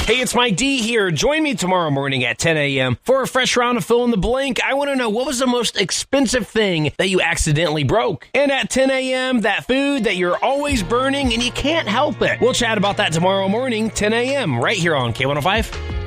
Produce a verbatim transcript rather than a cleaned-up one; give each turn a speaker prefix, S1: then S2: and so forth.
S1: Hey, it's Mike D here. Join me tomorrow morning at ten a.m. for a fresh round of Fill in the Blank. I want to know, what was the most expensive thing that you accidentally broke? And at ten a.m., that food that you're always burning and you can't help it. We'll chat about that tomorrow morning, ten a.m., right here on K one oh five.